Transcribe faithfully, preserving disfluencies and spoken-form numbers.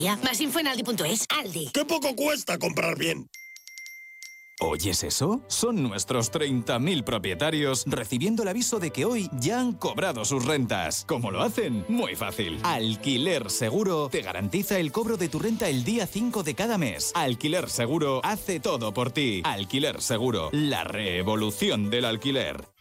Ya. Más info en Aldi punto es. Aldi. ¡Qué poco cuesta comprar bien! ¿Oyes eso? Son nuestros treinta mil propietarios recibiendo el aviso de que hoy ya han cobrado sus rentas. ¿Cómo lo hacen? Muy fácil. Alquiler Seguro te garantiza el cobro de tu renta el día cinco de cada mes. Alquiler Seguro hace todo por ti. Alquiler Seguro, la revolución del alquiler.